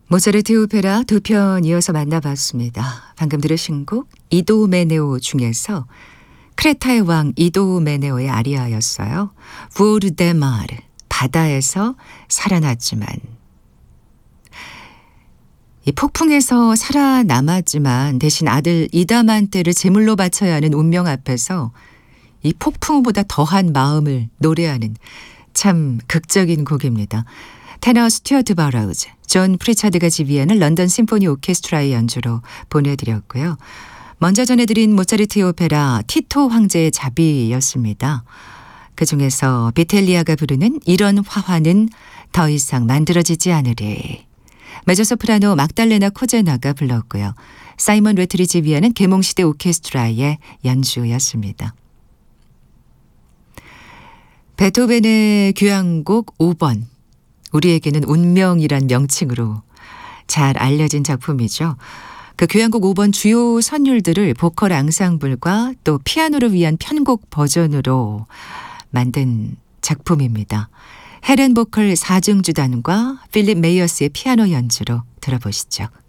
모차르트 오페라 두 편 이어서 만나봤습니다. 방금 들으신 곡 이도메네오 중에서 크레타의 왕 이도메네오의 아리아였어요. 부오르 데 마르, 바다에서 살아났지만. 이 폭풍에서 살아남았지만 대신 아들 이다만테를 제물로 바쳐야 하는 운명 앞에서 이 폭풍보다 더한 마음을 노래하는 참 극적인 곡입니다. 테너 스튜어트 바라우즈, 존 프리차드가 지휘하는 런던 심포니 오케스트라의 연주로 보내드렸고요. 먼저 전해드린 모차르트의 오페라 티토 황제의 자비였습니다. 그중에서 비텔리아가 부르는 이런 화환은 더 이상 만들어지지 않으리. 메조소프라노 막달레나 코제나가 불렀고요. 사이먼 레트리 지휘하는 계몽시대 오케스트라의 연주였습니다. 베토벤의 교향곡 5번. 우리에게는 운명이란 명칭으로 잘 알려진 작품이죠. 그 교향곡 5번 주요 선율들을 보컬 앙상블과 또 피아노를 위한 편곡 버전으로 만든 작품입니다. 헬렌 보컬 4중주단과 필립 메이어스의 피아노 연주로 들어보시죠.